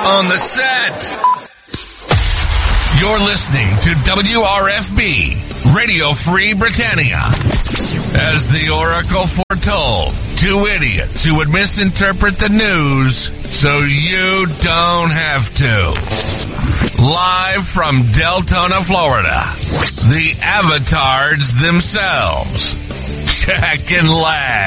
on the set. You're listening to WRFB, Radio Free Britannia. As the Oracle foretold, two idiots who would misinterpret the news so you don't have to. Live from Deltona, Florida, the avatars themselves. Jack and Lad.